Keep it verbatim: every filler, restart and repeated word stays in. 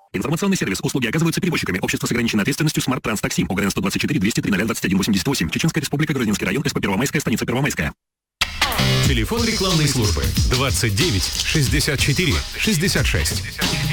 Информационный сервис. Услуги оказываются перевозчиками. Общество с ограниченной ответственностью «Смарт Транс Такси». ОГРН сто двадцать четыре двести три ноль двадцать один восемьдесят восемь. Чеченская республика, Грозненский район, СП Первомайская, станица Первомайская. Телефон рекламной службы двадцать девять шестьдесят четыре шестьдесят шесть.